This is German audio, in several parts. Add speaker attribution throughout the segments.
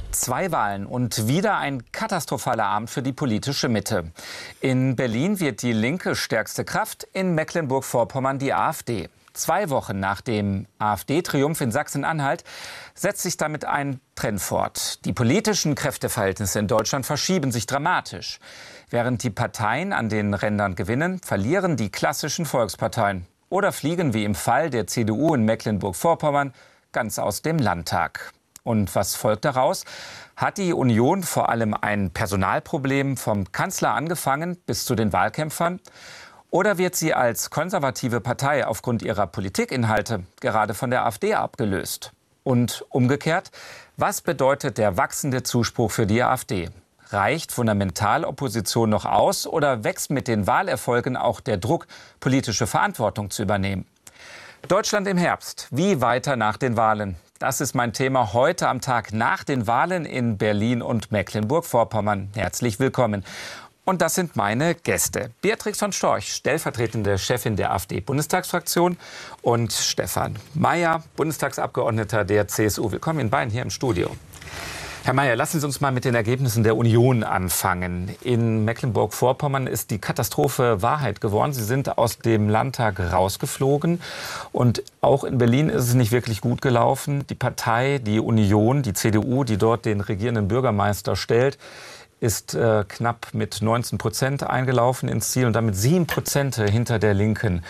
Speaker 1: Zwei Wahlen und wieder ein katastrophaler Abend für die politische Mitte. In Berlin wird die Linke stärkste Kraft, in Mecklenburg-Vorpommern die AfD. 2 Wochen nach dem AfD-Triumph in Sachsen-Anhalt setzt sich damit ein Trend fort. Die politischen Kräfteverhältnisse in Deutschland verschieben sich dramatisch. Während die Parteien an den Rändern gewinnen, verlieren die klassischen Volksparteien oder fliegen wie im Fall der CDU in Mecklenburg-Vorpommern ganz aus dem Landtag. Und was folgt daraus? Hat die Union vor allem ein Personalproblem vom Kanzler angefangen bis zu den Wahlkämpfern? Oder wird sie als konservative Partei aufgrund ihrer Politikinhalte gerade von der AfD abgelöst? Und umgekehrt, was bedeutet der wachsende Zuspruch für die AfD? Reicht Fundamentalopposition noch aus oder wächst mit den Wahlerfolgen auch der Druck, politische Verantwortung zu übernehmen? Deutschland im Herbst. Wie weiter nach den Wahlen? Das ist mein Thema heute am Tag nach den Wahlen in Berlin und Mecklenburg-Vorpommern. Herzlich willkommen. Und das sind meine Gäste. Beatrix von Storch, stellvertretende Chefin der AfD-Bundestagsfraktion, und Stefan Mayer, Bundestagsabgeordneter der CSU. Willkommen Ihnen beiden hier im Studio. Herr Mayer, lassen Sie uns mal mit den Ergebnissen der Union anfangen. In Mecklenburg-Vorpommern ist die Katastrophe Wahrheit geworden. Sie sind aus dem Landtag rausgeflogen. Und auch in Berlin ist es nicht wirklich gut gelaufen. Die Partei, die Union, die CDU, die dort den regierenden Bürgermeister stellt, ist knapp mit 19% eingelaufen ins Ziel und damit 7% hinter der Linken.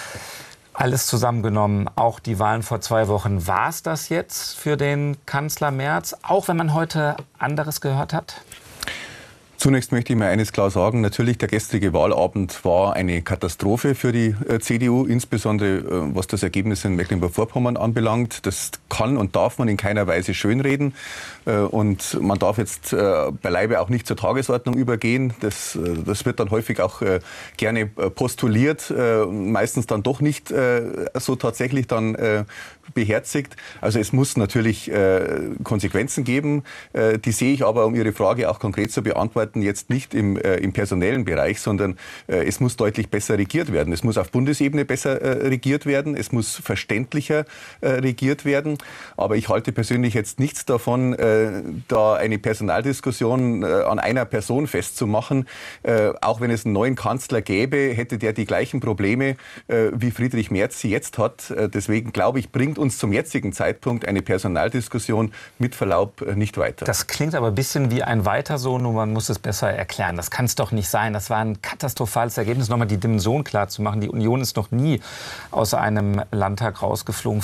Speaker 1: Alles zusammengenommen, auch die Wahlen vor 2 Wochen. War es das jetzt für den Kanzler Merz, auch wenn man heute anderes gehört hat?
Speaker 2: Zunächst möchte ich mal eines klar sagen. Natürlich, der gestrige Wahlabend war eine Katastrophe für die CDU, insbesondere was das Ergebnis in Mecklenburg-Vorpommern anbelangt. Das kann und darf man in keiner Weise schönreden. Und man darf jetzt beileibe auch nicht zur Tagesordnung übergehen. Das wird dann häufig auch gerne postuliert, meistens dann doch nicht so tatsächlich dann beherzigt. Also es muss natürlich Konsequenzen geben. Die sehe ich aber, um Ihre Frage auch konkret zu beantworten, jetzt nicht im personellen Bereich, sondern es muss deutlich besser regiert werden. Es muss auf Bundesebene besser regiert werden. Es muss verständlicher regiert werden. Aber ich halte persönlich jetzt nichts davon, da eine Personaldiskussion an einer Person festzumachen. Auch wenn es einen neuen Kanzler gäbe, hätte der die gleichen Probleme, wie Friedrich Merz sie jetzt hat. Deswegen glaube ich, bringt uns zum jetzigen Zeitpunkt eine Personaldiskussion mit Verlaub nicht weiter.
Speaker 1: Das klingt aber ein bisschen wie ein Weiter so, nur man muss es besser erklären. Das kann es doch nicht sein. Das war ein katastrophales Ergebnis. Nochmal die Dimension klar zu machen. Die Union ist noch nie aus einem Landtag rausgeflogen.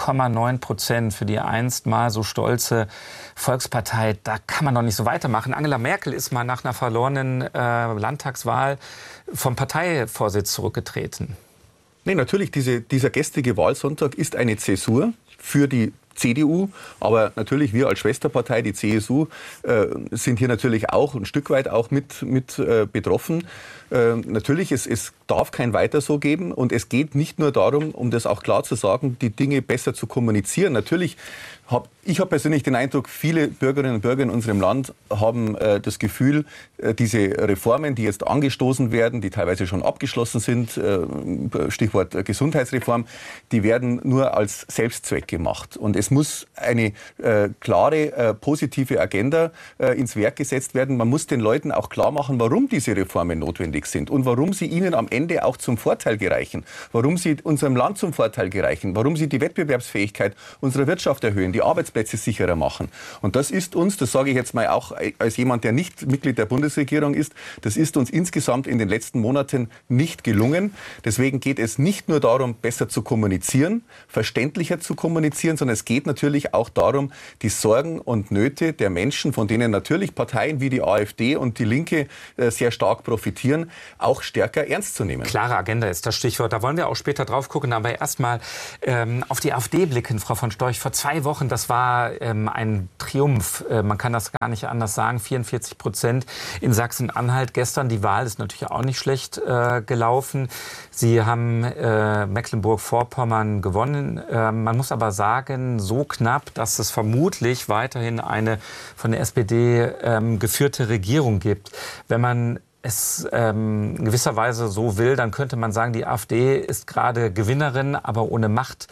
Speaker 1: 4,9% für die einst mal so stolze Volkspartei. Da kann man doch nicht so weitermachen. Angela Merkel ist mal nach einer verlorenen Landtagswahl vom Parteivorsitz zurückgetreten.
Speaker 2: Nee, natürlich, dieser gestrige Wahlsonntag ist eine Zäsur für die CDU, aber natürlich wir als Schwesterpartei, die CSU, sind hier natürlich auch ein Stück weit auch mit betroffen. Natürlich, es darf kein Weiter so geben und es geht nicht nur darum, um das auch klar zu sagen, die Dinge besser zu kommunizieren. Natürlich ich habe persönlich den Eindruck, viele Bürgerinnen und Bürger in unserem Land haben das Gefühl, diese Reformen, die jetzt angestoßen werden, die teilweise schon abgeschlossen sind, Stichwort Gesundheitsreform, die werden nur als Selbstzweck gemacht. Und es muss eine klare, positive Agenda ins Werk gesetzt werden. Man muss den Leuten auch klar machen, warum diese Reformen notwendig sind und warum sie ihnen am Ende auch zum Vorteil gereichen, warum sie unserem Land zum Vorteil gereichen, warum sie die Wettbewerbsfähigkeit unserer Wirtschaft erhöhen, die Arbeitsplätze sicherer machen. Und das ist uns, das sage ich jetzt mal auch als jemand, der nicht Mitglied der Bundesregierung ist, das ist uns insgesamt in den letzten Monaten nicht gelungen. Deswegen geht es nicht nur darum, besser zu kommunizieren, verständlicher zu kommunizieren, sondern es geht natürlich auch darum, die Sorgen und Nöte der Menschen, von denen natürlich Parteien wie die AfD und die Linke sehr stark profitieren, auch stärker ernst zu nehmen.
Speaker 1: Klare Agenda ist das Stichwort. Da wollen wir auch später drauf gucken. Aber erst mal auf die AfD blicken, Frau von Storch. Vor 2 Wochen, das war ein Triumph. Man kann das gar nicht anders sagen. 44% in Sachsen-Anhalt. Gestern die Wahl ist natürlich auch nicht schlecht gelaufen. Sie haben Mecklenburg-Vorpommern gewonnen. Man muss aber sagen, so knapp, dass es vermutlich weiterhin eine von der SPD geführte Regierung gibt. Wenn man es in gewisser Weise so will, dann könnte man sagen, die AfD ist gerade Gewinnerin, aber ohne Macht.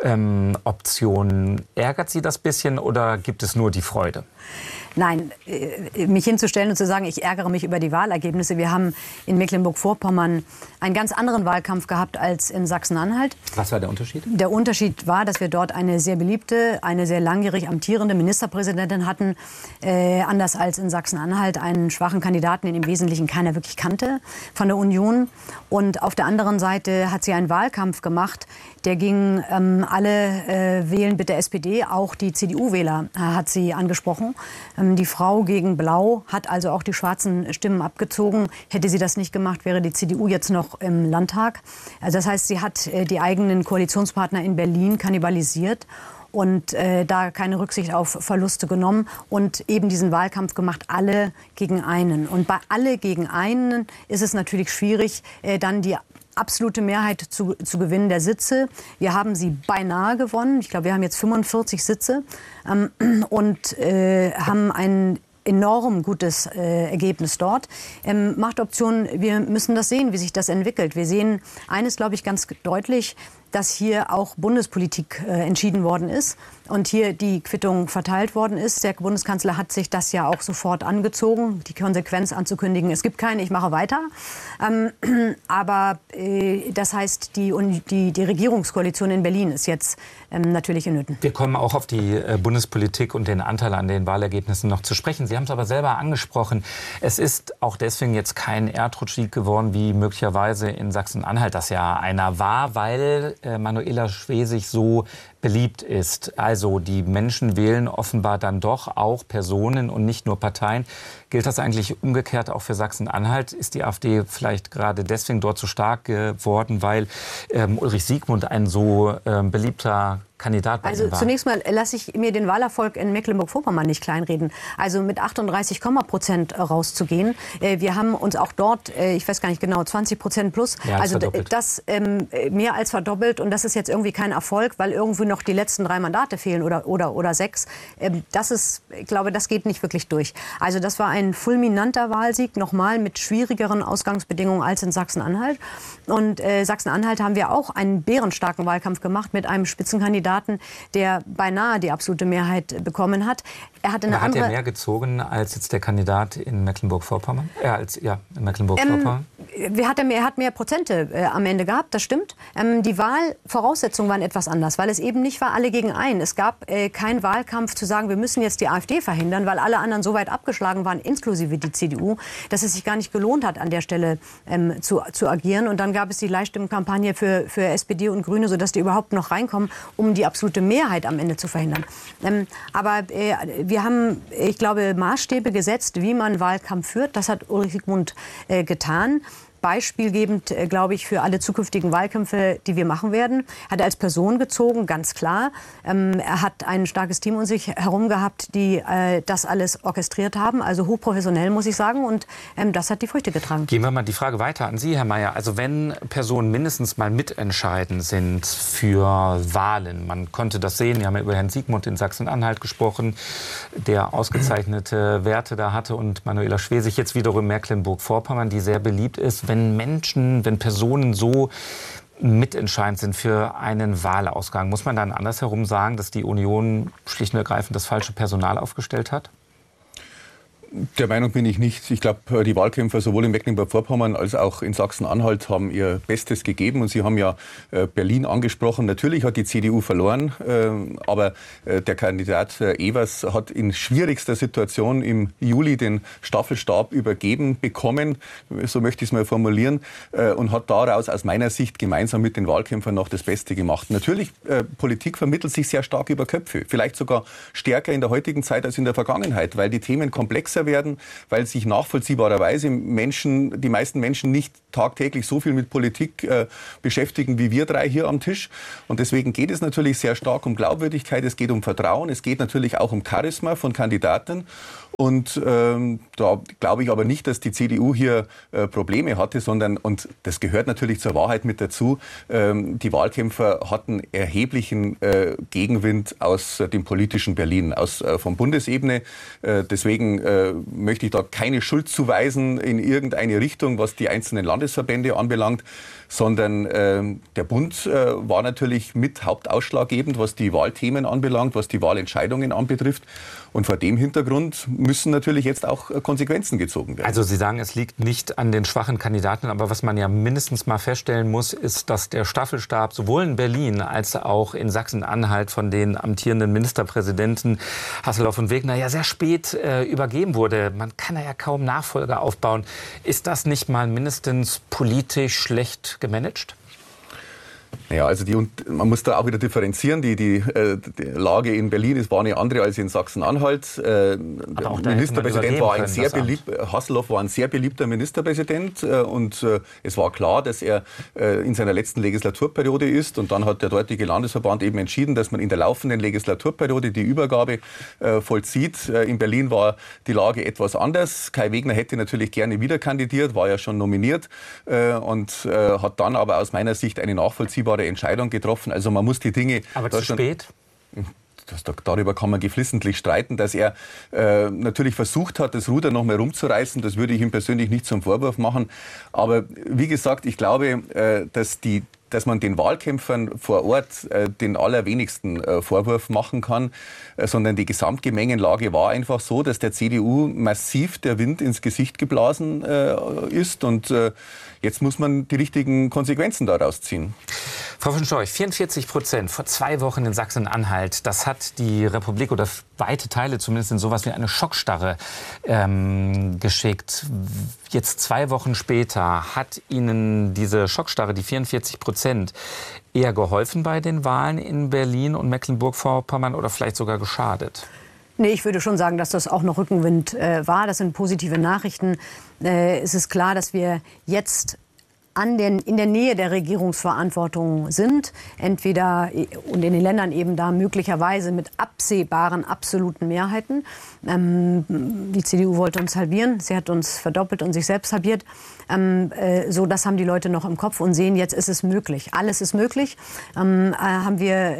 Speaker 1: Option. Ärgert Sie das bisschen oder gibt es nur die Freude?
Speaker 3: Nein, mich hinzustellen und zu sagen, ich ärgere mich über die Wahlergebnisse. Wir haben in Mecklenburg-Vorpommern einen ganz anderen Wahlkampf gehabt als in Sachsen-Anhalt.
Speaker 1: Was war der Unterschied?
Speaker 3: Der Unterschied war, dass wir dort eine sehr beliebte, eine sehr langjährig amtierende Ministerpräsidentin hatten. Anders als in Sachsen-Anhalt einen schwachen Kandidaten, den im Wesentlichen keiner wirklich kannte von der Union. Und auf der anderen Seite hat sie einen Wahlkampf gemacht, der ging alle wählen bitte SPD, auch die CDU-Wähler hat sie angesprochen. Die Frau gegen Blau hat also auch die schwarzen Stimmen abgezogen. Hätte sie das nicht gemacht, wäre die CDU jetzt noch im Landtag. Also das heißt, sie hat die eigenen Koalitionspartner in Berlin kannibalisiert und da keine Rücksicht auf Verluste genommen und eben diesen Wahlkampf gemacht, alle gegen einen. Und bei alle gegen einen ist es natürlich schwierig, dann die absolute Mehrheit zu gewinnen der Sitze. Wir haben sie beinahe gewonnen. Ich glaube, wir haben jetzt 45 Sitze und haben ein enorm gutes Ergebnis dort. Machtoption, wir müssen das sehen, wie sich das entwickelt. Wir sehen eines, glaube ich, ganz deutlich, dass hier auch Bundespolitik entschieden worden ist und hier die Quittung verteilt worden ist. Der Bundeskanzler hat sich das ja auch sofort angezogen, die Konsequenz anzukündigen. Es gibt keine, ich mache weiter. Aber das heißt, die Regierungskoalition in Berlin ist jetzt natürlich in Nöten.
Speaker 1: Wir kommen auch auf die Bundespolitik und den Anteil an den Wahlergebnissen noch zu sprechen. Sie haben es aber selber angesprochen. Es ist auch deswegen jetzt kein Erdrutschsieg geworden, wie möglicherweise in Sachsen-Anhalt das ja einer war, weil Manuela Schwesig so beliebt ist. Also die Menschen wählen offenbar dann doch auch Personen und nicht nur Parteien. Gilt das eigentlich umgekehrt auch für Sachsen-Anhalt? Ist die AfD vielleicht gerade deswegen dort so stark geworden, weil Ulrich Siegmund ein so beliebter Kandidat bei Ihnen war?
Speaker 3: Also zunächst mal lasse ich mir den Wahlerfolg in Mecklenburg-Vorpommern nicht kleinreden. Also mit 38,% rauszugehen. Wir haben uns auch dort, ich weiß gar nicht genau, 20% plus. Also das mehr als verdoppelt. Und das ist jetzt irgendwie kein Erfolg, weil irgendwie noch die letzten 3 Mandate fehlen oder 6. Das ist, ich glaube, das geht nicht wirklich durch. Also das war ein fulminanter Wahlsieg, nochmal mit schwierigeren Ausgangsbedingungen als in Sachsen-Anhalt. Und Sachsen-Anhalt haben wir auch einen bärenstarken Wahlkampf gemacht mit einem Spitzenkandidaten, der beinahe die absolute Mehrheit bekommen hat.
Speaker 1: Hat er mehr gezogen als jetzt der Kandidat in Mecklenburg-Vorpommern? In Mecklenburg-Vorpommern.
Speaker 3: Er hat mehr Prozente am Ende gehabt, das stimmt. Die Wahlvoraussetzungen waren etwas anders, weil es eben nicht war alle gegen einen. Es gab keinen Wahlkampf zu sagen, wir müssen jetzt die AfD verhindern, weil alle anderen so weit abgeschlagen waren, inklusive die CDU, dass es sich gar nicht gelohnt hat, an der Stelle zu agieren. Und dann gab es die Leihstimmenkampagne für SPD und Grüne, sodass die überhaupt noch reinkommen, um die absolute Mehrheit am Ende zu verhindern. Aber wir haben, ich glaube, Maßstäbe gesetzt, wie man Wahlkampf führt. Das hat Ulrich Siegmund getan. Beispielgebend, glaube ich, für alle zukünftigen Wahlkämpfe, die wir machen werden. Hat er als Person gezogen, ganz klar. Er hat ein starkes Team um sich herum gehabt, die das alles orchestriert haben. Also hochprofessionell, muss ich sagen. Und das hat die Früchte getragen.
Speaker 1: Gehen wir mal die Frage weiter an Sie, Herr Mayer. Also wenn Personen mindestens mal mitentscheidend sind für Wahlen. Man konnte das sehen. Wir haben ja über Herrn Siegmund in Sachsen-Anhalt gesprochen, der ausgezeichnete Werte da hatte. Und Manuela Schwesig jetzt wiederum in Mecklenburg-Vorpommern, die sehr beliebt ist. Wenn Personen so mitentscheidend sind für einen Wahlausgang, muss man dann andersherum sagen, dass die Union schlicht und ergreifend das falsche Personal aufgestellt hat?
Speaker 2: Der Meinung bin ich nicht. Ich glaube, die Wahlkämpfer sowohl in Mecklenburg-Vorpommern als auch in Sachsen-Anhalt haben ihr Bestes gegeben. Und Sie haben ja Berlin angesprochen. Natürlich hat die CDU verloren, aber der Kandidat Evers hat in schwierigster Situation im Juli den Staffelstab übergeben bekommen, so möchte ich es mal formulieren, und hat daraus aus meiner Sicht gemeinsam mit den Wahlkämpfern noch das Beste gemacht. Natürlich, Politik vermittelt sich sehr stark über Köpfe, vielleicht sogar stärker in der heutigen Zeit als in der Vergangenheit, weil die Themen komplexer werden, weil sich nachvollziehbarerweise die meisten Menschen nicht tagtäglich so viel mit Politik beschäftigen wie wir drei hier am Tisch. Und deswegen geht es natürlich sehr stark um Glaubwürdigkeit, es geht um Vertrauen, es geht natürlich auch um Charisma von Kandidaten. Und da glaube ich aber nicht, dass die CDU hier Probleme hatte, sondern, und das gehört natürlich zur Wahrheit mit dazu, die Wahlkämpfer hatten erheblichen Gegenwind aus dem politischen Berlin, von Bundesebene. Deswegen möchte ich da keine Schuld zuweisen in irgendeine Richtung, was die einzelnen Landesverbände anbelangt, sondern der Bund war natürlich mit hauptausschlaggebend, was die Wahlthemen anbelangt, was die Wahlentscheidungen anbetrifft. Und vor dem Hintergrund müssen natürlich jetzt auch Konsequenzen gezogen werden.
Speaker 1: Also Sie sagen, es liegt nicht an den schwachen Kandidaten, aber was man ja mindestens mal feststellen muss, ist, dass der Staffelstab sowohl in Berlin als auch in Sachsen-Anhalt von den amtierenden Ministerpräsidenten Hasselhoff und Wegner ja sehr spät übergeben wurde. Man kann ja kaum Nachfolger aufbauen. Ist das nicht mal mindestens politisch schlecht gemanagt?
Speaker 2: Ja, also man muss da auch wieder differenzieren. Die Lage in Berlin war eine andere als in Sachsen-Anhalt. Der Ministerpräsident war Hasselhoff war ein sehr beliebter Ministerpräsident und es war klar, dass er in seiner letzten Legislaturperiode ist. Und dann hat der dortige Landesverband eben entschieden, dass man in der laufenden Legislaturperiode die Übergabe vollzieht. In Berlin war die Lage etwas anders. Kai Wegner hätte natürlich gerne wieder kandidiert, war ja schon nominiert und hat dann aber aus meiner Sicht eine nachvollziehbare Entscheidung getroffen. Also man muss die Dinge...
Speaker 1: Aber zu spät?
Speaker 2: Darüber kann man geflissentlich streiten, dass er natürlich versucht hat, das Ruder noch mal rumzureißen. Das würde ich ihm persönlich nicht zum Vorwurf machen. Aber wie gesagt, ich glaube, dass man den Wahlkämpfern vor Ort den allerwenigsten Vorwurf machen kann, sondern die Gesamtgemengenlage war einfach so, dass der CDU massiv der Wind ins Gesicht geblasen ist und jetzt muss man die richtigen Konsequenzen daraus ziehen.
Speaker 1: Frau von Storch, 44% vor 2 Wochen in Sachsen-Anhalt, das hat die Republik oder weite Teile zumindest in sowas wie eine Schockstarre geschickt. Jetzt 2 Wochen später, hat Ihnen diese Schockstarre, die 44%, eher geholfen bei den Wahlen in Berlin und Mecklenburg-Vorpommern oder vielleicht sogar geschadet?
Speaker 3: Nee, ich würde schon sagen, dass das auch noch Rückenwind war. Das sind positive Nachrichten. Es ist klar, dass wir jetzt in der Nähe der Regierungsverantwortung sind, entweder und in den Ländern eben da möglicherweise mit absehbaren absoluten Mehrheiten. Die CDU wollte uns halbieren, sie hat uns verdoppelt und sich selbst halbiert. So, das haben die Leute noch im Kopf und sehen, jetzt ist es möglich. Alles ist möglich, haben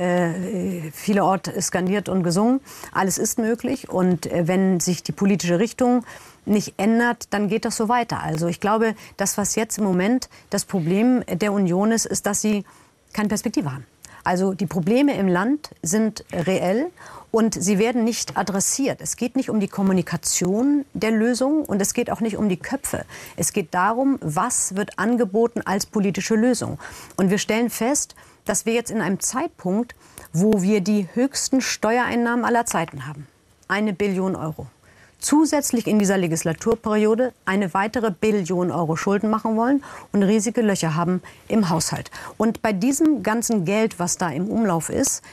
Speaker 3: wir vielerorts skandiert und gesungen. Alles ist möglich und wenn sich die politische Richtung nicht ändert, dann geht das so weiter. Also ich glaube, das, was jetzt im Moment das Problem der Union ist, dass sie keine Perspektive haben. Also die Probleme im Land sind reell und sie werden nicht adressiert. Es geht nicht um die Kommunikation der Lösung und es geht auch nicht um die Köpfe. Es geht darum, was wird angeboten als politische Lösung. Und wir stellen fest, dass wir jetzt in einem Zeitpunkt, wo wir die höchsten Steuereinnahmen aller Zeiten haben, 1 Billion Euro, zusätzlich in dieser Legislaturperiode eine weitere Billion Euro Schulden machen wollen und riesige Löcher haben im Haushalt. Und bei diesem ganzen Geld, was da im Umlauf ist,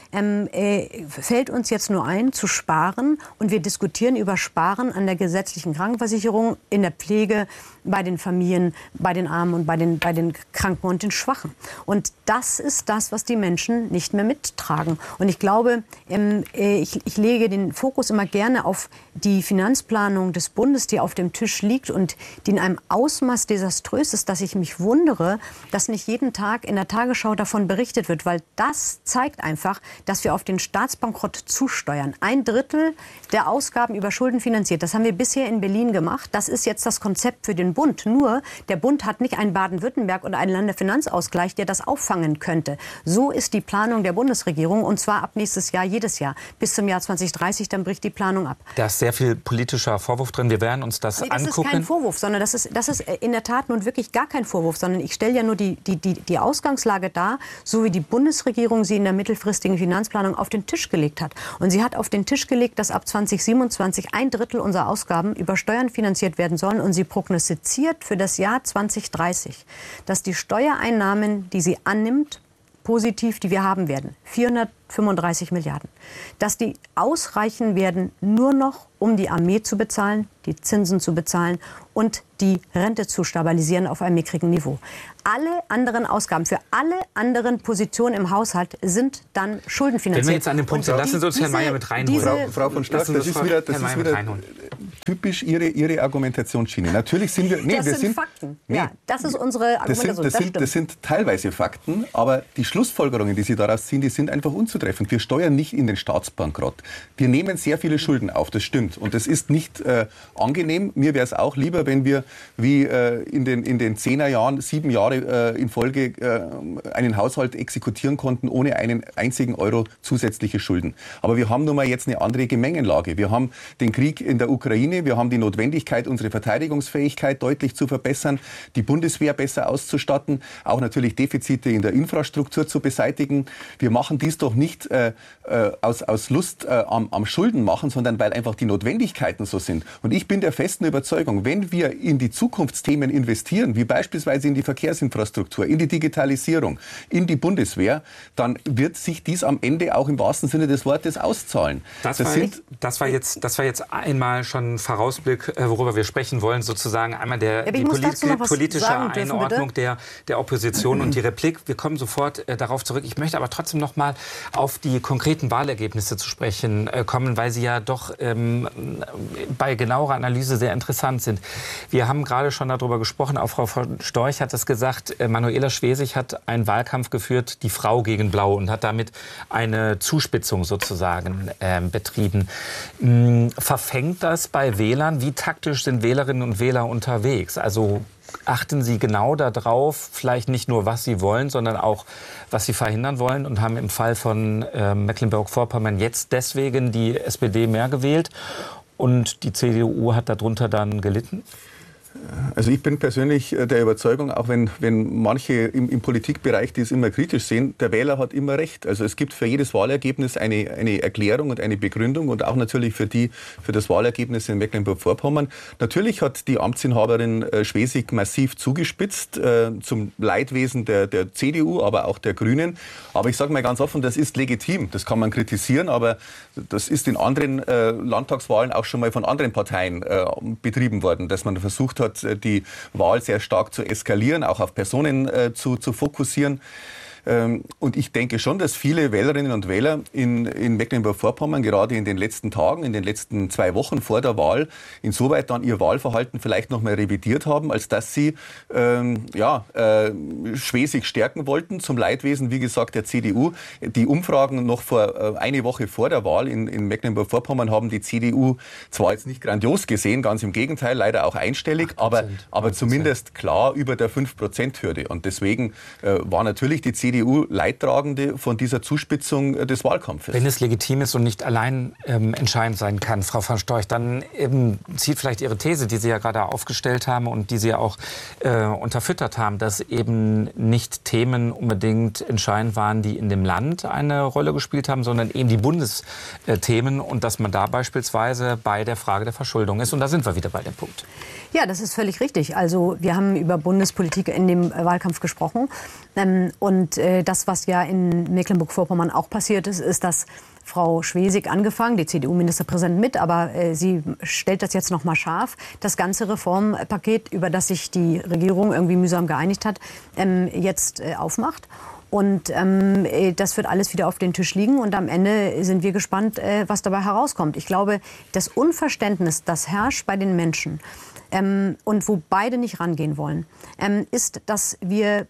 Speaker 3: fällt uns jetzt nur ein, zu sparen. Und wir diskutieren über Sparen an der gesetzlichen Krankenversicherung, in der Pflege, bei den Familien, bei den Armen und bei den Kranken und den Schwachen. Und das ist das, was die Menschen nicht mehr mittragen. Und ich glaube, ich lege den Fokus immer gerne auf die Finanzplanung des Bundes, die auf dem Tisch liegt und die in einem Ausmaß desaströs ist, dass ich mich wundere, dass nicht jeden Tag in der Tagesschau davon berichtet wird, weil das zeigt einfach, dass wir auf den Staatsbankrott zusteuern. 1/3 der Ausgaben über Schulden finanziert. Das haben wir bisher in Berlin gemacht. Das ist jetzt das Konzept für den Bund. Nur, der Bund hat nicht einen Baden-Württemberg oder einen Landesfinanzausgleich, der das auffangen könnte. So ist die Planung der Bundesregierung und zwar ab nächstes Jahr, jedes Jahr. Bis zum Jahr 2030, dann bricht die Planung ab.
Speaker 1: Da ist sehr viel politischer Vorwurf drin. Wir werden uns das angucken.
Speaker 3: Das ist kein Vorwurf, sondern das ist in der Tat nun wirklich gar kein Vorwurf, sondern ich stelle ja nur die Ausgangslage dar, so wie die Bundesregierung sie in der mittelfristigen Finanzplanung auf den Tisch gelegt hat. Und sie hat auf den Tisch gelegt, dass ab 2027 1/3 unserer Ausgaben über Steuern finanziert werden sollen und sie prognostiziert für das Jahr 2030, dass die Steuereinnahmen, die sie annimmt, positiv, die wir haben werden, 435 Milliarden, dass die ausreichen werden, nur noch um die Armee zu bezahlen, die Zinsen zu bezahlen und die Rente zu stabilisieren auf einem mickrigen Niveau. Alle anderen Ausgaben für alle anderen Positionen im Haushalt sind dann schuldenfinanziert.
Speaker 1: Wenn wir jetzt an dem Punkt sind, lassen Sie uns Herrn Mayer mit reinholen.
Speaker 2: Frau von Storch, das ist wieder typisch Ihre Argumentationsschiene. Natürlich sind wir...
Speaker 3: Das sind Fakten. Nee, ja, das ist unsere Argumentation.
Speaker 2: Das sind teilweise Fakten, aber die Schlussfolgerungen, die Sie daraus ziehen, die sind einfach unzutreffend. zutreffend. Wir steuern nicht in den Staatsbankrott. Wir nehmen sehr viele Schulden auf, das stimmt. Und das ist nicht angenehm. Mir wäre es auch lieber, wenn wir wie in den 10er Jahren 7 Jahre in Folge einen Haushalt exekutieren konnten, ohne einen einzigen Euro zusätzliche Schulden. Aber wir haben nun mal jetzt eine andere Gemengenlage. Wir haben den Krieg in der Ukraine, wir haben die Notwendigkeit, unsere Verteidigungsfähigkeit deutlich zu verbessern, die Bundeswehr besser auszustatten, auch natürlich Defizite in der Infrastruktur zu beseitigen. Wir machen dies doch nicht aus Lust am Schulden machen, sondern weil einfach die Notwendigkeiten so sind. Und ich bin der festen Überzeugung, wenn wir in die Zukunftsthemen investieren, wie beispielsweise in die Verkehrsinfrastruktur, in die Digitalisierung, in die Bundeswehr, dann wird sich dies am Ende auch im wahrsten Sinne des Wortes auszahlen.
Speaker 1: Das war jetzt einmal schon ein Vorausblick, worüber wir sprechen wollen, sozusagen einmal die politische Einordnung der Opposition und die Replik. Wir kommen sofort darauf zurück. Ich möchte aber trotzdem noch mal auf die konkreten Wahlergebnisse zu sprechen kommen, weil sie ja doch bei genauerer Analyse sehr interessant sind. Wir haben gerade schon darüber gesprochen, auch Frau von Storch hat es gesagt, Manuela Schwesig hat einen Wahlkampf geführt, die Frau gegen Blau, und hat damit eine Zuspitzung sozusagen betrieben. Verfängt das bei Wählern? Wie taktisch sind Wählerinnen und Wähler unterwegs? Also achten Sie genau darauf, vielleicht nicht nur, was Sie wollen, sondern auch, was Sie verhindern wollen, und haben im Fall von Mecklenburg-Vorpommern jetzt deswegen die SPD mehr gewählt und die CDU hat darunter dann gelitten?
Speaker 2: Also ich bin persönlich der Überzeugung, auch wenn manche im Politikbereich dies immer kritisch sehen, der Wähler hat immer recht. Also es gibt für jedes Wahlergebnis eine Erklärung und eine Begründung und auch natürlich für das Wahlergebnis in Mecklenburg-Vorpommern. Natürlich hat die Amtsinhaberin Schwesig massiv zugespitzt zum Leidwesen der CDU, aber auch der Grünen. Aber ich sage mal ganz offen, das ist legitim. Das kann man kritisieren, aber das ist in anderen Landtagswahlen auch schon mal von anderen Parteien betrieben worden, dass man versucht hat, die Wahl sehr stark zu eskalieren, auch auf Personen zu fokussieren. Und ich denke schon, dass viele Wählerinnen und Wähler in Mecklenburg-Vorpommern gerade in den letzten Tagen, in den letzten 2 Wochen vor der Wahl, insoweit dann ihr Wahlverhalten vielleicht noch mal revidiert haben, als dass sie Schwesig stärken wollten, zum Leidwesen, wie gesagt, der CDU. Die Umfragen noch eine Woche vor der Wahl in Mecklenburg-Vorpommern haben die CDU zwar jetzt nicht grandios gesehen, ganz im Gegenteil, leider auch einstellig, aber zumindest klar über der 5%-Hürde. Und deswegen war natürlich die CDU Leidtragende von dieser Zuspitzung des Wahlkampfes.
Speaker 1: Wenn es legitim ist und nicht allein entscheidend sein kann, Frau von Storch, dann zieht vielleicht Ihre These, die Sie ja gerade aufgestellt haben und die Sie ja auch unterfüttert haben, dass eben nicht Themen unbedingt entscheidend waren, die in dem Land eine Rolle gespielt haben, sondern eben die Bundesthemen und dass man da beispielsweise bei der Frage der Verschuldung ist. Und da sind wir wieder bei dem Punkt.
Speaker 3: Ja, das ist völlig richtig. Also wir haben über Bundespolitik in dem Wahlkampf gesprochen. Und das, was ja in Mecklenburg-Vorpommern auch passiert ist, ist, dass Frau Schwesig angefangen, die CDU-Ministerpräsidentin mit, aber sie stellt das jetzt noch mal scharf, das ganze Reformpaket, über das sich die Regierung irgendwie mühsam geeinigt hat, jetzt aufmacht. Und das wird alles wieder auf den Tisch liegen. Und am Ende sind wir gespannt, was dabei herauskommt. Ich glaube, das Unverständnis, das herrscht bei den Menschen und wo beide nicht rangehen wollen, ist, dass wir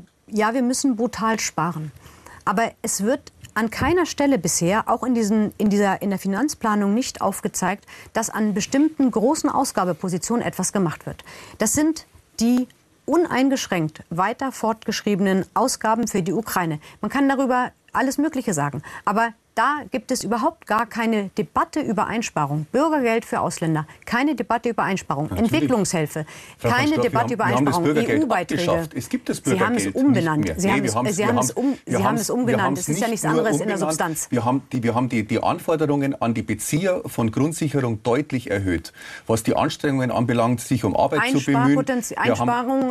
Speaker 3: müssen brutal sparen. Aber es wird an keiner Stelle bisher, auch in der Finanzplanung, nicht aufgezeigt, dass an bestimmten großen Ausgabepositionen etwas gemacht wird. Das sind die uneingeschränkt weiter fortgeschriebenen Ausgaben für die Ukraine. Man kann darüber alles Mögliche sagen, aber da gibt es überhaupt gar keine Debatte über Einsparung. Bürgergeld für Ausländer, keine Debatte über Einsparung. Natürlich. Entwicklungshilfe, keine Debatte über Einsparung. EU-Beiträge.
Speaker 2: Es gibt das Bürgergeld.
Speaker 3: Sie haben es umbenannt. Sie haben es umbenannt. Es ist ja nichts anderes in der Substanz.
Speaker 2: Wir haben die Anforderungen an die Bezieher von Grundsicherung deutlich erhöht. Was die Anstrengungen anbelangt, sich um Arbeit zu bemühen.
Speaker 3: Einsparungen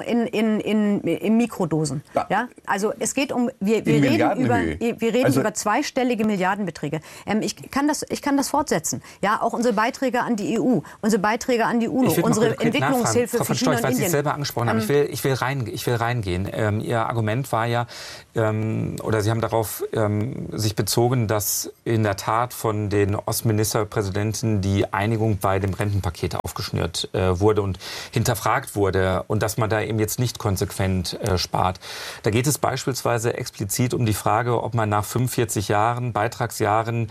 Speaker 3: in Mikrodosen. Ja? Also es geht um, wir reden über zweistellige Milliarden Milliardenbeträge. Ich kann das fortsetzen. Ja, auch unsere Beiträge an die EU, unsere Beiträge an die UNO, unsere Entwicklungshilfe für China und
Speaker 1: weil Sie
Speaker 3: Indien.
Speaker 1: es selber angesprochen haben. Ich will reingehen. Ihr Argument war ja, oder Sie haben darauf sich bezogen, dass in der Tat von den Ostministerpräsidenten die Einigung bei dem Rentenpaket aufgeschnürt wurde und hinterfragt wurde und dass man da eben jetzt nicht konsequent spart. Da geht es beispielsweise explizit um die Frage, ob man nach 45 Jahren, Beitragsjahren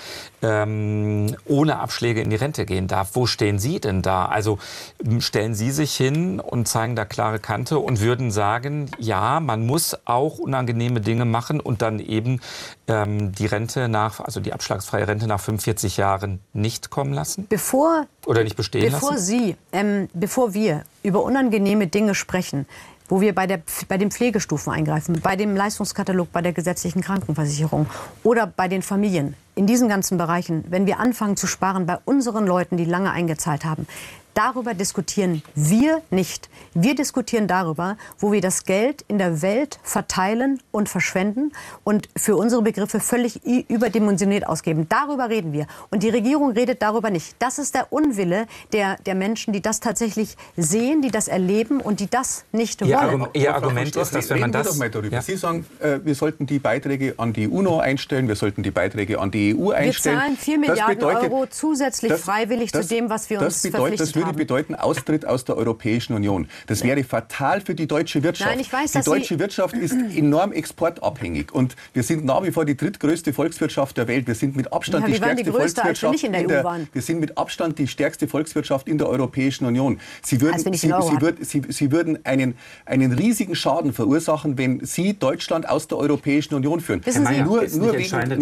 Speaker 1: ohne Abschläge in die Rente gehen darf. Wo stehen Sie denn da? Also stellen Sie sich hin und zeigen da klare Kante und würden sagen, ja, man muss auch unangenehme Dinge machen und dann eben die Rente also die abschlagsfreie Rente nach 45 Jahren nicht kommen lassen? Oder nicht bestehen lassen?
Speaker 3: Bevor wir über unangenehme Dinge sprechen, wo wir bei den Pflegestufen eingreifen, bei dem Leistungskatalog, bei der gesetzlichen Krankenversicherung oder bei den Familien, in diesen ganzen Bereichen, wenn wir anfangen zu sparen bei unseren Leuten, die lange eingezahlt haben, darüber diskutieren wir nicht. Wir diskutieren darüber, wo wir das Geld in der Welt verteilen und verschwenden und für unsere Begriffe völlig überdimensioniert ausgeben. Darüber reden wir. Und die Regierung redet darüber nicht. Das ist der Unwille der Menschen, die das tatsächlich sehen, die das erleben und die das nicht wollen.
Speaker 1: Ihr Argument ist, dass wenn man das...
Speaker 2: Ja. Sie sagen, wir sollten die Beiträge an die UNO einstellen, wir sollten die Beiträge an die EU einstellen.
Speaker 3: Wir zahlen 4 Milliarden Euro zusätzlich freiwillig zu dem, was wir uns verpflichtet haben.
Speaker 2: Das würde bedeuten Austritt aus der Europäischen Union. Das wäre fatal für die deutsche Wirtschaft.
Speaker 3: Nein, ich weiß,
Speaker 2: die deutsche Wirtschaft ist enorm exportabhängig und wir sind nach wie vor die drittgrößte Volkswirtschaft der Welt. Wir sind mit Abstand die stärkste Volkswirtschaft
Speaker 3: in der EU waren.
Speaker 2: Wir sind mit Abstand die stärkste Volkswirtschaft in der Europäischen Union. Sie würden einen riesigen Schaden verursachen, wenn Sie Deutschland aus der Europäischen Union führen.
Speaker 1: Herr Mayer, nur wegen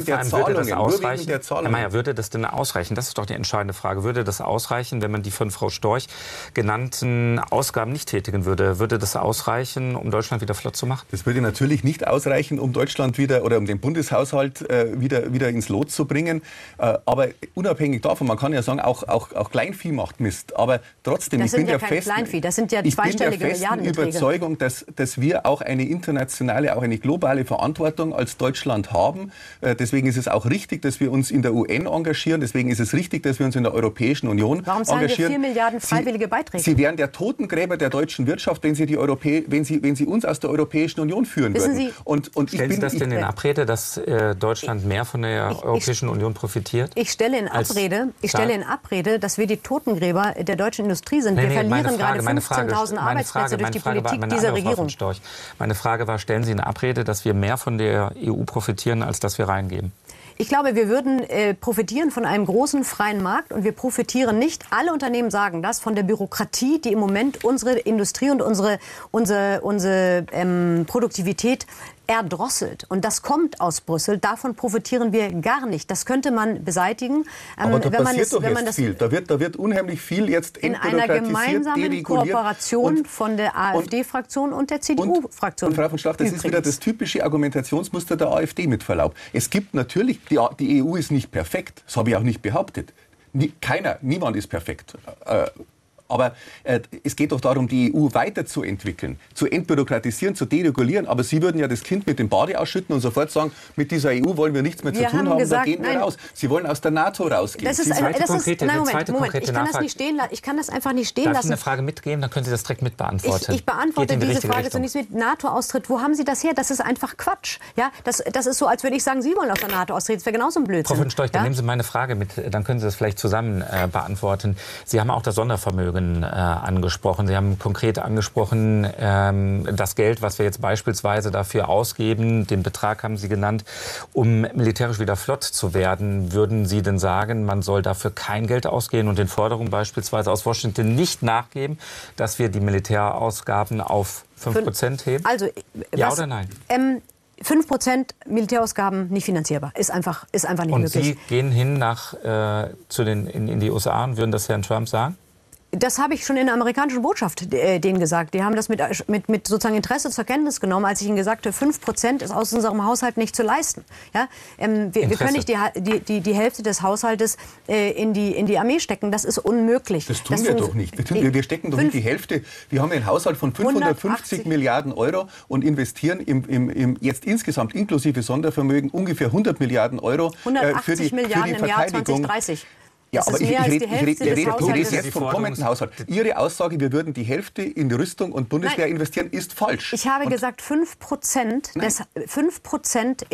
Speaker 1: der Zahlungen. Herr Mayer, würde das denn ausreichen? Das ist doch die entscheidende Frage. Würde das ausreichen, wenn man die von Frau Storch genannten Ausgaben nicht tätigen würde? Würde das ausreichen, um Deutschland wieder flott zu machen?
Speaker 2: Das würde natürlich nicht ausreichen, um Deutschland wieder oder um den Bundeshaushalt wieder ins Lot zu bringen. Aber unabhängig davon, man kann ja sagen, auch Kleinvieh macht Mist. Aber trotzdem,
Speaker 3: das sind ja kein Kleinvieh, das sind ja zweistellige Milliardenbeträge.
Speaker 2: Ich bin der festen Überzeugung, dass wir auch eine internationale, auch eine globale Verantwortung als Deutschland haben. Deswegen ist es auch richtig, dass wir uns in der UN engagieren. Deswegen ist es richtig, dass wir uns in der Europäischen Union engagieren.
Speaker 3: Warum zahlen wir 4 Milliarden freiwillige Beiträge?
Speaker 2: Sie wären der Totengräber der deutschen Wirtschaft, wenn Sie uns aus der Europäischen Union führen würden.
Speaker 1: Stellen Sie das denn in Abrede, dass Deutschland mehr von der Europäischen Union profitiert?
Speaker 3: Ich stelle in Abrede, dass wir die Totengräber der deutschen Industrie sind. Wir verlieren gerade 15.000 Arbeitsplätze durch die Politik dieser Regierung.
Speaker 1: Meine Frage war, stellen Sie in Abrede, dass wir mehr von der EU profitieren, als dass wir reingeben?
Speaker 3: Ich glaube, wir würden profitieren von einem großen freien Markt und wir profitieren nicht, alle Unternehmen sagen das, von der Bürokratie, die im Moment unsere Industrie und unsere Produktivität erdrosselt. Und das kommt aus Brüssel. Davon profitieren wir gar nicht. Das könnte man beseitigen.
Speaker 2: Aber da passiert doch jetzt viel. Da wird unheimlich viel jetzt
Speaker 3: in einer gemeinsamen Kooperation von der AfD-Fraktion und der CDU-Fraktion.
Speaker 2: Und Frau von Schlach, das ist wieder das typische Argumentationsmuster der AfD mit Verlaub. Es gibt natürlich, die EU ist nicht perfekt. Das habe ich auch nicht behauptet. Niemand ist perfekt. Aber es geht doch darum, die EU weiterzuentwickeln, zu entbürokratisieren, zu deregulieren. Aber Sie würden ja das Kind mit dem Bade ausschütten und sofort sagen, mit dieser EU wollen wir nichts mehr zu tun haben, da gehen wir raus. Sie wollen aus der NATO rausgehen.
Speaker 3: Ich kann das einfach nicht stehen lassen.
Speaker 1: Darf ich eine Frage mitgeben? Dann können Sie das direkt mitbeantworten.
Speaker 3: Ich beantworte diese Frage zunächst mit NATO-Austritt. Wo haben Sie das her? Das ist einfach Quatsch. Ja, das ist so, als würde ich sagen, Sie wollen aus der NATO austreten. Das wäre genauso ein Blödsinn.
Speaker 1: Frau von Storch, dann nehmen Sie meine Frage mit. Dann können Sie das vielleicht zusammen beantworten. Sie haben auch das Sondervermögen angesprochen. Sie haben konkret angesprochen, das Geld, was wir jetzt beispielsweise dafür ausgeben, den Betrag haben Sie genannt, um militärisch wieder flott zu werden. Würden Sie denn sagen, man soll dafür kein Geld ausgeben und den Forderungen beispielsweise aus Washington nicht nachgeben, dass wir die Militärausgaben auf 5% heben?
Speaker 3: Also,
Speaker 1: ja oder nein?
Speaker 3: 5% Militärausgaben nicht finanzierbar. Ist einfach nicht möglich.
Speaker 1: Und Sie gehen hin in die USA und würden das Herrn Trump sagen?
Speaker 3: Das habe ich schon in der amerikanischen Botschaft denen gesagt. Die haben das mit sozusagen Interesse zur Kenntnis genommen, als ich ihnen gesagt habe, 5% ist aus unserem Haushalt nicht zu leisten. Ja? Wir können nicht die Hälfte des Haushaltes in die Armee stecken. Das ist unmöglich.
Speaker 2: Das tun wir doch nicht. Wir stecken doch nicht die Hälfte. Wir haben einen Haushalt von 550 Milliarden Euro und investieren jetzt insgesamt inklusive Sondervermögen ungefähr 100 Milliarden Euro
Speaker 3: 180 Milliarden im Jahr 2030.
Speaker 2: Ja, aber ich rede
Speaker 3: jetzt
Speaker 2: vom kommenden Haushalt. Ihre Aussage, wir würden die Hälfte in die Rüstung und Bundeswehr investieren, ist falsch.
Speaker 3: Ich habe gesagt, 5%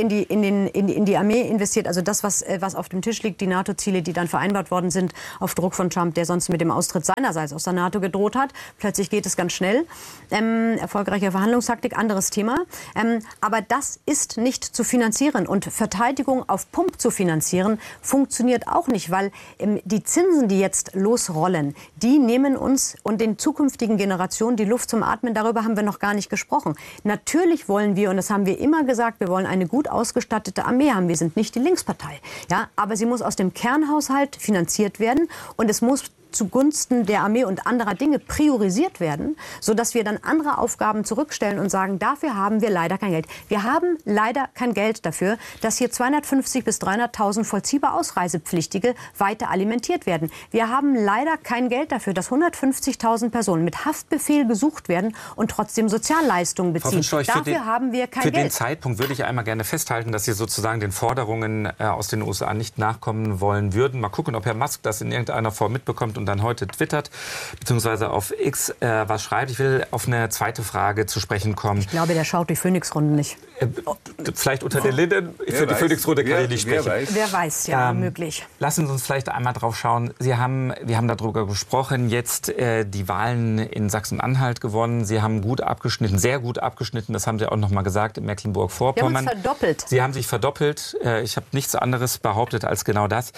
Speaker 3: in die Armee investiert. Also das, was auf dem Tisch liegt, die NATO-Ziele, die dann vereinbart worden sind, auf Druck von Trump, der sonst mit dem Austritt seinerseits aus der NATO gedroht hat. Plötzlich geht es ganz schnell. Erfolgreiche Verhandlungstaktik, anderes Thema. Aber das ist nicht zu finanzieren. Und Verteidigung auf Pump zu finanzieren, funktioniert auch nicht, weil die Zinsen, die jetzt losrollen, die nehmen uns und den zukünftigen Generationen die Luft zum Atmen. Darüber haben wir noch gar nicht gesprochen. Natürlich wollen wir, und das haben wir immer gesagt, wir wollen eine gut ausgestattete Armee haben. Wir sind nicht die Linkspartei. Ja, aber sie muss aus dem Kernhaushalt finanziert werden und es muss zugunsten der Armee und anderer Dinge priorisiert werden, sodass wir dann andere Aufgaben zurückstellen und sagen, dafür haben wir leider kein Geld. Wir haben leider kein Geld dafür, dass hier 250.000 bis 300.000 vollziehbar Ausreisepflichtige weiter alimentiert werden. Wir haben leider kein Geld dafür, dass 150.000 Personen mit Haftbefehl gesucht werden und trotzdem Sozialleistungen beziehen. Dafür haben wir kein Geld.
Speaker 1: Für den Zeitpunkt würde ich einmal gerne festhalten, dass Sie sozusagen den Forderungen aus den USA nicht nachkommen wollen würden. Mal gucken, ob Herr Musk das in irgendeiner Form mitbekommt und dann heute twittert, beziehungsweise auf X was schreibt. Ich will auf eine zweite Frage zu sprechen kommen.
Speaker 3: Ich glaube, der schaut die Phoenix-Runde nicht.
Speaker 1: Vielleicht unter den Linden. Für die Phoenix-Runde kann ich nicht sprechen.
Speaker 3: Wer weiß, ja, möglich.
Speaker 1: Lassen Sie uns vielleicht einmal drauf schauen. Wir haben darüber gesprochen, jetzt die Wahlen in Sachsen-Anhalt gewonnen. Sie haben gut abgeschnitten, sehr gut abgeschnitten. Das haben Sie auch noch mal gesagt in Mecklenburg-Vorpommern.
Speaker 3: Wir haben uns verdoppelt.
Speaker 1: Sie haben sich verdoppelt. Ich habe nichts anderes behauptet als genau das.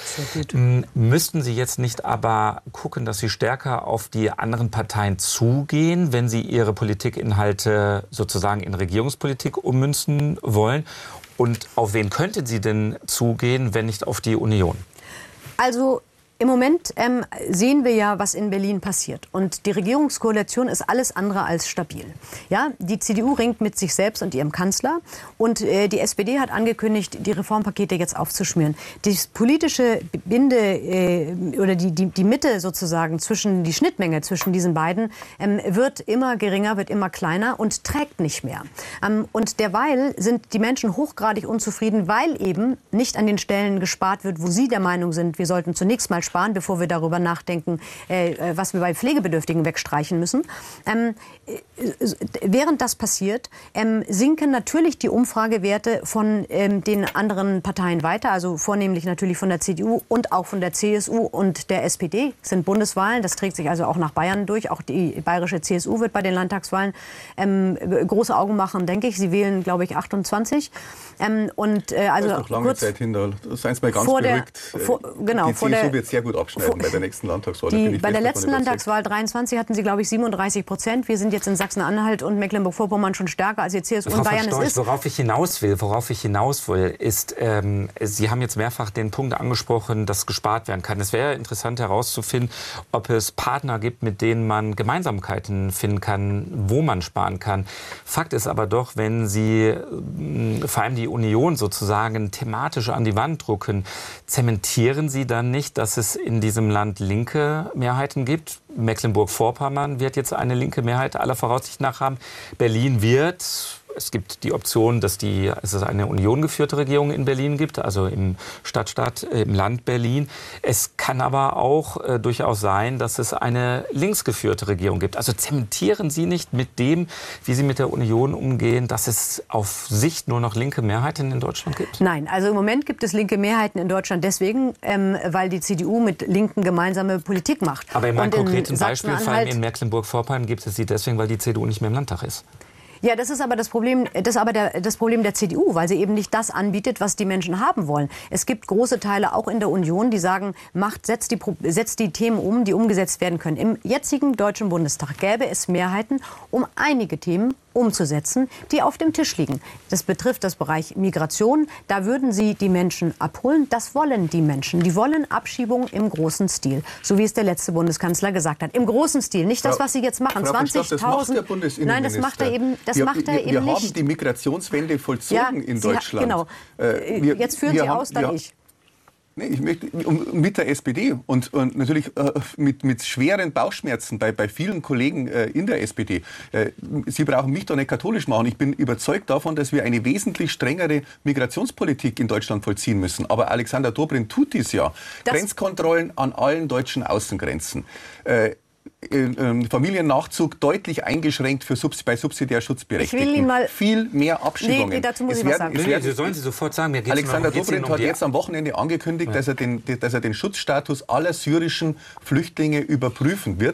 Speaker 1: Müssten Sie jetzt nicht aber gucken, dass Sie stärker auf die anderen Parteien zugehen, wenn Sie Ihre Politikinhalte sozusagen in Regierungspolitik ummünzen wollen? Und auf wen könnten Sie denn zugehen, wenn nicht auf die Union?
Speaker 3: Also im Moment sehen wir ja, was in Berlin passiert. Und die Regierungskoalition ist alles andere als stabil. Ja, die CDU ringt mit sich selbst und ihrem Kanzler. Und die SPD hat angekündigt, die Reformpakete jetzt aufzuschnüren. Die politische oder die Mitte sozusagen, die Schnittmenge zwischen diesen beiden, wird immer geringer, wird immer kleiner und trägt nicht mehr. Und derweil sind die Menschen hochgradig unzufrieden, weil eben nicht an den Stellen gespart wird, wo sie der Meinung sind, wir sollten zunächst mal sparen, bevor wir darüber nachdenken, was wir bei Pflegebedürftigen wegstreichen müssen. Während das passiert, sinken natürlich die Umfragewerte von den anderen Parteien weiter, also vornehmlich natürlich von der CDU und auch von der CSU und der SPD. Es sind Bundeswahlen, das trägt sich also auch nach Bayern durch. Auch die bayerische CSU wird bei den Landtagswahlen große Augen machen, denke ich. Sie wählen, glaube ich, 28.
Speaker 2: Das ist noch lange Zeit hin, seien Sie mal ganz beruhigt. Die CSU wird sehr gut abschneiden bei der nächsten Landtagswahl.
Speaker 3: Bei der letzten Landtagswahl 23 hatten sie, glaube ich, 37%. Wir sind jetzt in Sachsen-Anhalt und Mecklenburg-Vorpommern schon stärker als die CSU in Bayern es ist.
Speaker 1: Worauf ich hinaus will, ist, Sie haben jetzt mehrfach den Punkt angesprochen, dass gespart werden kann. Es wäre interessant herauszufinden, ob es Partner gibt, mit denen man Gemeinsamkeiten finden kann, wo man sparen kann. Fakt ist aber doch, wenn Sie vor allem die Union sozusagen thematisch an die Wand drucken, zementieren Sie dann nicht, dass es in diesem Land linke Mehrheiten gibt? Mecklenburg-Vorpommern wird jetzt eine linke Mehrheit aller Voraussicht nach haben. Berlin wird... Es gibt die Option, dass es eine union-geführte Regierung in Berlin gibt, also im Stadtstaat, im Land Berlin. Es kann aber auch durchaus sein, dass es eine linksgeführte Regierung gibt. Also zementieren Sie nicht mit dem, wie Sie mit der Union umgehen, dass es auf Sicht nur noch linke Mehrheiten in Deutschland gibt?
Speaker 3: Nein, also im Moment gibt es linke Mehrheiten in Deutschland deswegen, weil die CDU mit Linken gemeinsame Politik macht.
Speaker 1: Aber in meinem konkreten Beispiel, vor allem in Mecklenburg-Vorpommern, gibt es sie deswegen, weil die CDU nicht mehr im Landtag ist.
Speaker 3: Ja, das ist aber das Problem der CDU, weil sie eben nicht das anbietet, was die Menschen haben wollen. Es gibt große Teile auch in der Union, die sagen, setzt die Themen um, die umgesetzt werden können. Im jetzigen Deutschen Bundestag gäbe es Mehrheiten, um einige Themen umzusetzen, die auf dem Tisch liegen. Das betrifft das Bereich Migration. Da würden Sie die Menschen abholen. Das wollen die Menschen. Die wollen Abschiebung im großen Stil. So wie es der letzte Bundeskanzler gesagt hat. Im großen Stil. Nicht das, was Sie jetzt machen. 20.000. Nein, das macht er eben nicht.
Speaker 2: Wir haben die Migrationswende vollzogen in Deutschland.
Speaker 3: Genau. Jetzt führen Sie aus, dann ich.
Speaker 2: Nee, ich möchte mit der SPD und natürlich mit schweren Bauchschmerzen bei vielen Kollegen in der SPD. Sie brauchen mich doch nicht katholisch machen. Ich bin überzeugt davon, dass wir eine wesentlich strengere Migrationspolitik in Deutschland vollziehen müssen. Aber Alexander Dobrindt tut dies ja. Grenzkontrollen an allen deutschen Außengrenzen. Familiennachzug deutlich eingeschränkt bei subsidiär Schutzberechtigten.
Speaker 3: Ich will Ihnen mal
Speaker 2: viel mehr Abschiebungen.
Speaker 3: Nee, dazu muss ich was sagen.
Speaker 1: Sie sollen Sie sofort sagen.
Speaker 2: Alexander Dobrindt hat jetzt am Wochenende angekündigt, dass er den Schutzstatus aller syrischen Flüchtlinge überprüfen wird.